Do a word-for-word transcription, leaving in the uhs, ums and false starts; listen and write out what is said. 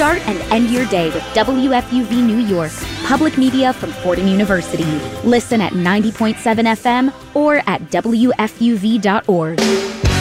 Start and end your day with W F U V New York, public media from Fordham University. Listen at ninety point seven F M or at W F U V dot org.